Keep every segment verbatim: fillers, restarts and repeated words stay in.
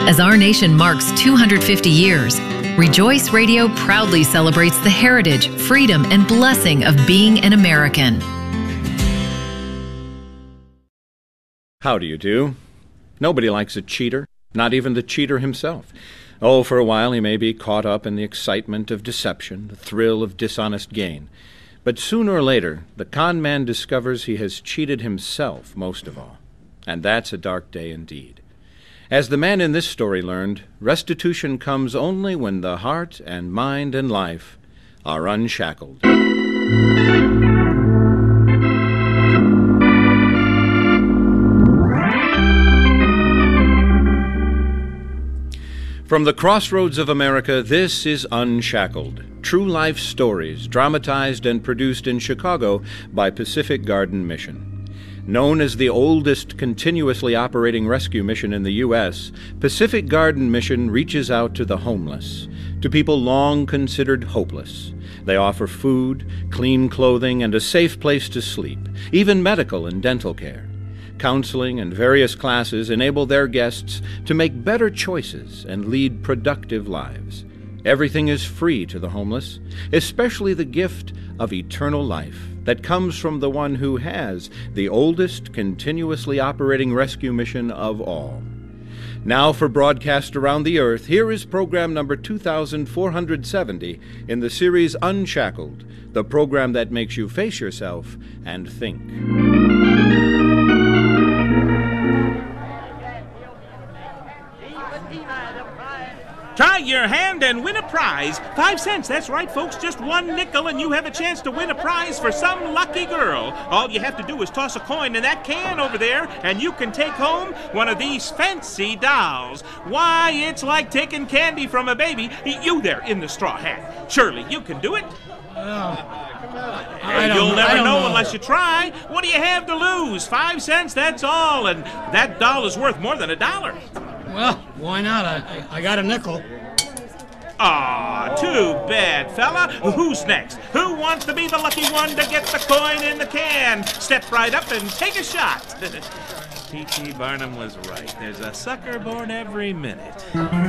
As our nation marks two hundred fifty years, Rejoice Radio proudly celebrates the heritage, freedom, and blessing of being an American. How do you do? Nobody likes a cheater, not even the cheater himself. Oh, for a while he may be caught up in the excitement of deception, the thrill of dishonest gain. But sooner or later, the con man discovers he has cheated himself most of all. And that's a dark day indeed. As the man in this story learned, restitution comes only when the heart and mind and life are unshackled. From the crossroads of America, this is Unshackled, true life stories dramatized and produced in Chicago by Pacific Garden Mission. Known as the oldest continuously operating rescue mission in the U S, Pacific Garden Mission reaches out to the homeless, to people long considered hopeless. They offer food, clean clothing, and a safe place to sleep, even medical and dental care. Counseling and various classes enable their guests to make better choices and lead productive lives. Everything is free to the homeless, especially the gift of eternal life that comes from the one who has the oldest continuously operating rescue mission of all. Now for broadcast around the earth, here is program number two thousand four hundred seventy in the series Unshackled, the program that makes you face yourself and think. Try your hand and win a prize. Five cents, that's right, folks. Just one nickel and you have a chance to win a prize for some lucky girl. All you have to do is toss a coin in that can over there and you can take home one of these fancy dolls. Why, it's like taking candy from a baby. You there in the straw hat. Surely you can do it. I don't, You'll never I don't know, know unless you try. What do you have to lose? Five cents, that's all. And that doll is worth more than a dollar. Well, why not? I, I, I got a nickel. Aw, too bad, fella. Who's next? Who wants to be the lucky one to get the coin in the can? Step right up and take a shot. P T Barnum was right. There's a sucker born every minute.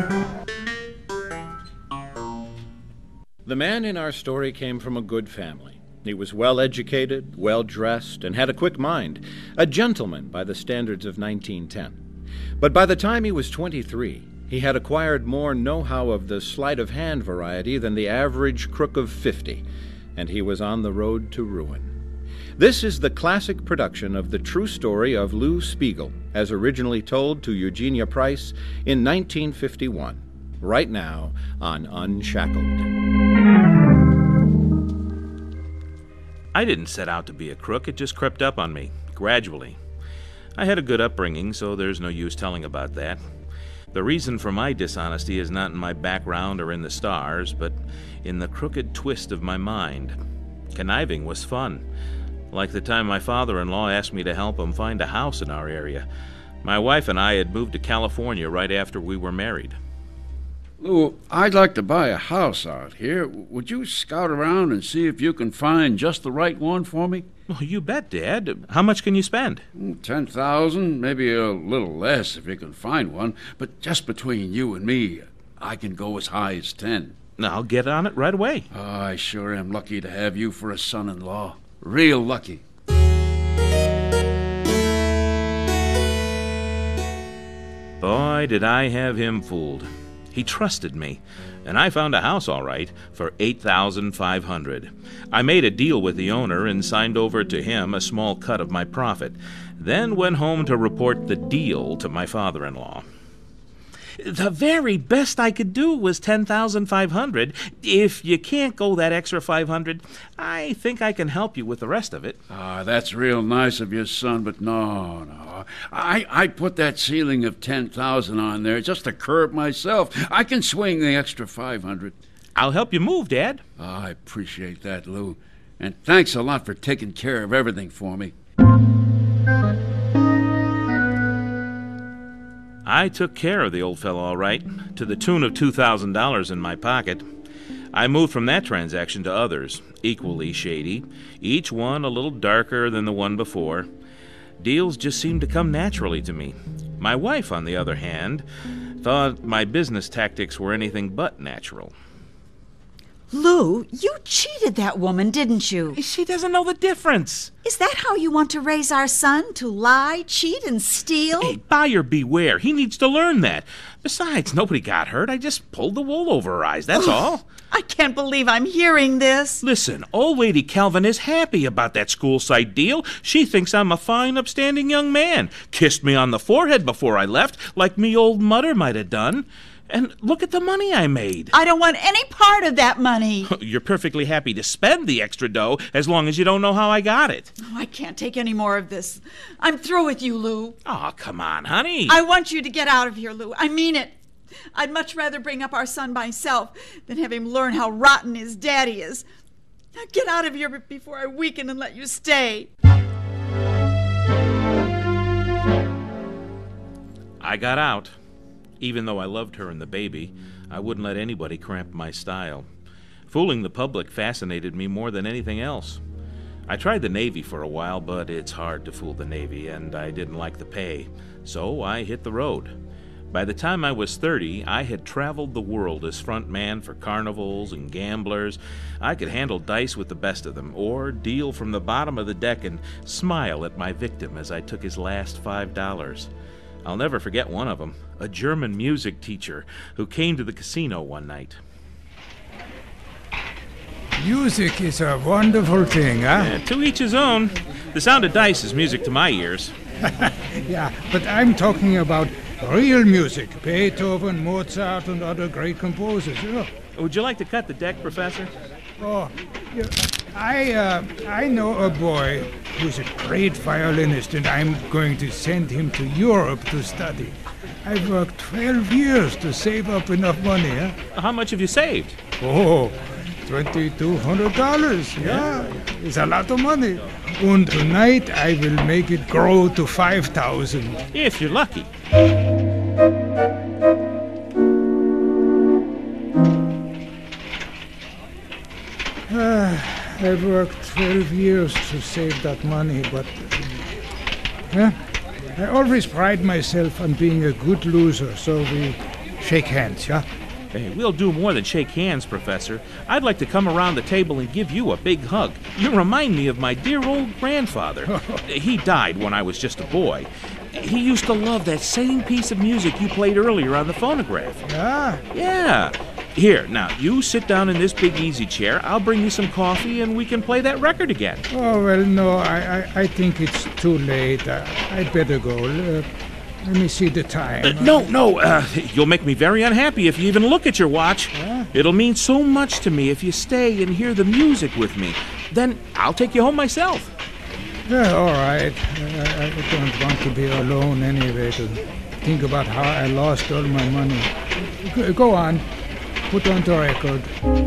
The man in our story came from a good family. He was well-educated, well-dressed, and had a quick mind, a gentleman by the standards of nineteen ten. But by the time he was twenty-three, he had acquired more know-how of the sleight-of-hand variety than the average crook of fifty, and he was on the road to ruin. This is the classic production of the true story of Lou Spiegel, as originally told to Eugenia Price in nineteen fifty-one, right now on Unshackled. I didn't set out to be a crook. It just crept up on me, gradually. I had a good upbringing, so there's no use telling about that. The reason for my dishonesty is not in my background or in the stars, but in the crooked twist of my mind. Conniving was fun, like the time my father-in-law asked me to help him find a house in our area. My wife and I had moved to California right after we were married. Lou, I'd like to buy a house out here. Would you scout around and see if you can find just the right one for me? Well, you bet, Dad. How much can you spend? Ten thousand, maybe a little less if you can find one. But just between you and me, I can go as high as ten. I'll get on it right away. Oh, I sure am lucky to have you for a son-in-law. Real lucky. Boy, did I have him fooled. He trusted me, and I found a house all right for eight thousand five hundred dollars. I made a deal with the owner and signed over to him a small cut of my profit, then went home to report the deal to my father-in-law. The very best I could do was ten thousand five hundred dollars. If you can't go that extra five hundred dollars, I think I can help you with the rest of it. Ah, that's real nice of you, son, but no, no. I, I'd put that ceiling of ten thousand dollars on there just to curb myself. I can swing the extra five hundred dollars. I'll help you move, Dad. Ah, I appreciate that, Lou. And thanks a lot for taking care of everything for me. I took care of the old fellow all right, to the tune of two thousand dollars in my pocket. I moved from that transaction to others, equally shady, each one a little darker than the one before. Deals just seemed to come naturally to me. My wife, on the other hand, Thought my business tactics were anything but natural. Lou, you cheated that woman, didn't you? She doesn't know the difference. Is that how you want to raise our son? To lie, cheat, and steal? Hey, buyer beware. He needs to learn that. Besides, nobody got hurt. I just pulled the wool over her eyes, that's all. I can't believe I'm hearing this. Listen, old lady Calvin is happy about that school site deal. She thinks I'm a fine, upstanding young man. Kissed me on the forehead before I left, like me old mother might have done. And look at the money I made. I don't want any part of that money. You're perfectly happy to spend the extra dough as long as you don't know how I got it. Oh, I can't take any more of this. I'm through with you, Lou. Oh, come on, honey. I want you to get out of here, Lou. I mean it. I'd much rather bring up our son myself than have him learn how rotten his daddy is. Now get out of here before I weaken and let you stay. I got out. Even though I loved her and the baby, I wouldn't let anybody cramp my style. Fooling the public fascinated me more than anything else. I tried the Navy for a while, but it's hard to fool the Navy, and I didn't like the pay, so I hit the road. By the time I was thirty, I had traveled the world as front man for carnivals and gamblers. I could handle dice with the best of them, or deal from the bottom of the deck and smile at my victim as I took his last five dollars. I'll never forget one of them, a German music teacher who came to the casino one night. Music is a wonderful thing, huh? Uh, to each his own. The sound of dice is music to my ears. Yeah, but I'm talking about real music. Beethoven, Mozart, and other great composers. You know. Would you like to cut the deck, Professor? Oh, yeah, I, uh, I know a boy who's a great violinist, and I'm going to send him to Europe to study. I've worked twelve years to save up enough money, huh? How much have you saved? Oh, twenty-two hundred dollars. Yeah, it's a lot of money. And tonight I will make it grow to five thousand. If you're lucky. Uh, I've worked twelve years to save that money, but uh, I always pride myself on being a good loser, so we shake hands, yeah? Hey, we'll do more than shake hands, Professor. I'd like to come around the table and give you a big hug. You remind me of my dear old grandfather. He died when I was just a boy. He used to love that same piece of music you played earlier on the phonograph. Yeah? Yeah. Here, now, you sit down in this big easy chair. I'll bring you some coffee and we can play that record again. Oh, well, no, I, I, I think it's too late. Uh, I'd better go. Uh, let me see the time. Uh, no, no, uh, you'll make me very unhappy if you even look at your watch. Huh? It'll mean so much to me if you stay and hear the music with me. Then I'll take you home myself. Yeah, all right. I, I don't want to be alone anyway to think about how I lost all my money. Go, go on. Put on the record.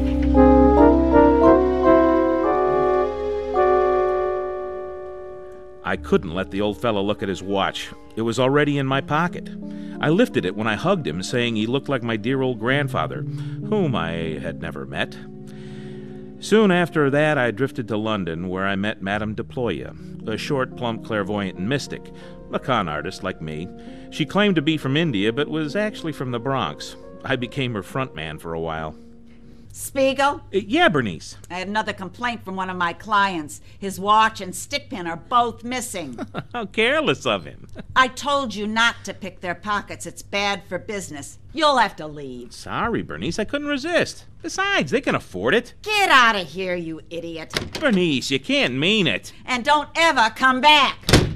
I couldn't let the old fellow look at his watch. It was already in my pocket. I lifted it when I hugged him, saying he looked like my dear old grandfather, whom I had never met. Soon after that, I drifted to London, where I met Madame Deploya, a short, plump clairvoyant and mystic, a con artist like me. She claimed to be from India, but was actually from the Bronx. I became her front man for a while. Spiegel? Uh, yeah, Bernice. I had another complaint from one of my clients. His watch and stick pin are both missing. How careless of him. I told you not to pick their pockets. It's bad for business. You'll have to leave. Sorry, Bernice. I couldn't resist. Besides, they can afford it. Get out of here, you idiot. Bernice, you can't mean it. And don't ever come back.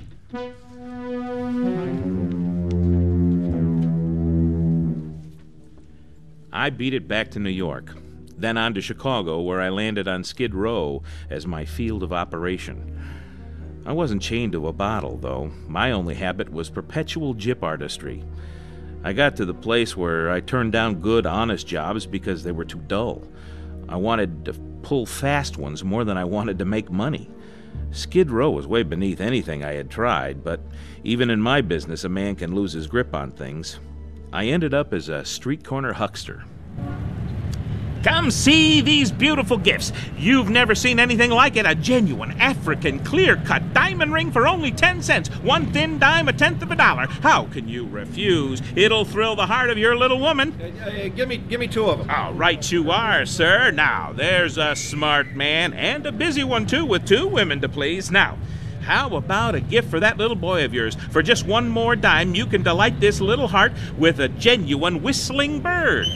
I beat it back to New York, then on to Chicago, where I landed on Skid Row as my field of operation. I wasn't chained to a bottle, though. My only habit was perpetual gyp artistry. I got to the place where I turned down good, honest jobs because they were too dull. I wanted to pull fast ones more than I wanted to make money. Skid Row was way beneath anything I had tried, but even in my business, a man can lose his grip on things. I ended up as a street corner huckster. Come see these beautiful gifts. You've never seen anything like it. A genuine African clear-cut diamond ring for only ten cents. One thin dime, a tenth of a dollar. How can you refuse? It'll thrill the heart of your little woman. Uh, uh, give me, give me two of them. All right, you are, sir. Now, there's a smart man, and a busy one, too, with two women to please. Now, how about a gift for that little boy of yours? For just one more dime, you can delight this little heart with a genuine whistling bird.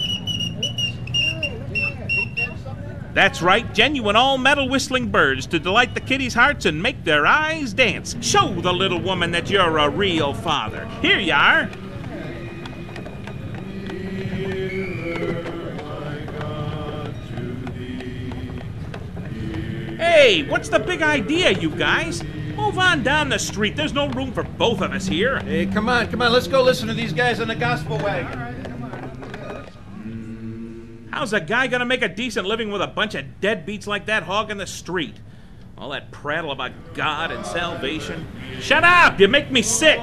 That's right, genuine all-metal whistling birds to delight the kiddies' hearts and make their eyes dance. Show the little woman that you're a real father. Here you are. Hey, what's the big idea, you guys? Move on down the street. There's no room for both of us here. Hey, come on, come on. Let's go listen to these guys on the gospel wagon. How's a guy gonna make a decent living with a bunch of deadbeats like that hogging the street? All that prattle about God and salvation. Shut up! You make me sick!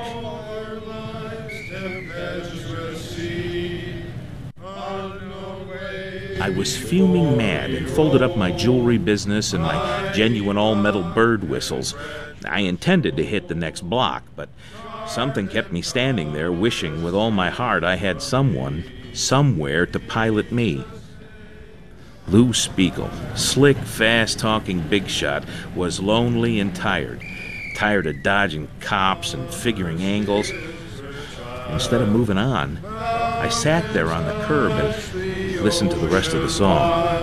I was fuming mad and folded up my jewelry business and my genuine all-metal bird whistles. I intended to hit the next block, but something kept me standing there wishing with all my heart I had someone, somewhere to pilot me. Lou Spiegel, slick, fast-talking big shot, was lonely and tired. Tired of dodging cops and figuring angles. Instead of moving on, I sat there on the curb and listened to the rest of the song.